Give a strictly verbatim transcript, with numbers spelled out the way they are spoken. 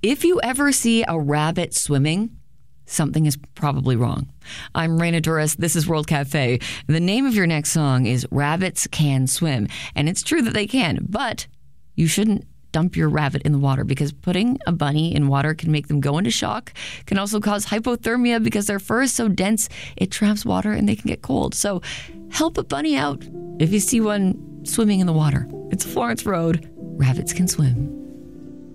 If you ever see a rabbit swimming, something is probably wrong. I'm Raina Torres. This is World Cafe. The name of your next song is Rabbits Can Swim. And it's true that they can, but you shouldn't dump your rabbit in the water because putting a bunny in water can make them go into shock, can also cause hypothermia because their fur is so dense it traps water and they can get cold. So help a bunny out if you see one swimming in the water. It's Florence Road. Rabbits Can Swim.